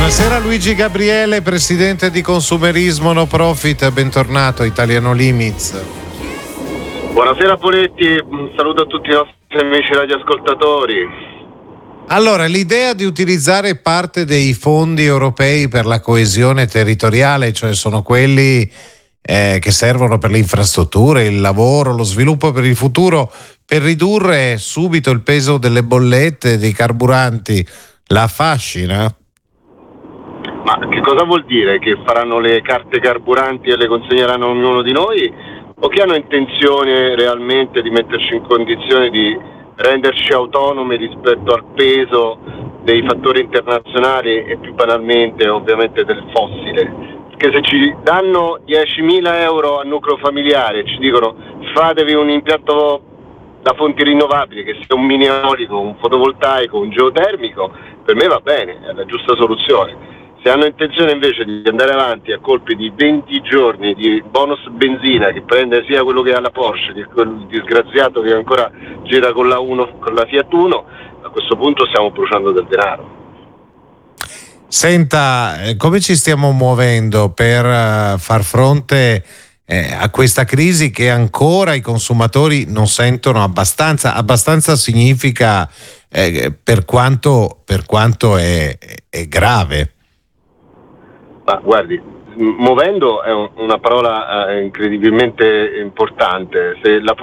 Buonasera Luigi Gabriele, presidente di Consumerismo No Profit, bentornato a Italiano Limits. Buonasera Poletti, un saluto a tutti i nostri amici radioascoltatori. Allora, l'idea di utilizzare parte dei fondi europei per la coesione territoriale, cioè sono quelli che servono per le infrastrutture, il lavoro, lo sviluppo per il futuro, per ridurre subito il peso delle bollette, dei carburanti, la affascina? Ma che cosa vuol dire? Che faranno le carte carburanti e le consegneranno a ognuno di noi? O che hanno intenzione realmente di metterci in condizione di renderci autonomi rispetto al peso dei fattori internazionali e più banalmente ovviamente del fossile? Perché se ci danno 10.000 euro al nucleo familiare e ci dicono fatevi un impianto da fonti rinnovabili, che sia un mini eolico, un fotovoltaico, un geotermico, per me va bene, è la giusta soluzione. Se hanno intenzione invece di andare avanti a colpi di 20 giorni di bonus benzina che prende sia quello che ha la Porsche che quel disgraziato che ancora gira con la Fiat Uno, a questo punto stiamo bruciando del denaro. Senta, come ci stiamo muovendo per far fronte a questa crisi che ancora i consumatori non sentono abbastanza? Abbastanza significa per quanto è grave. Ma guardi, muovendo è una parola incredibilmente importante. Se la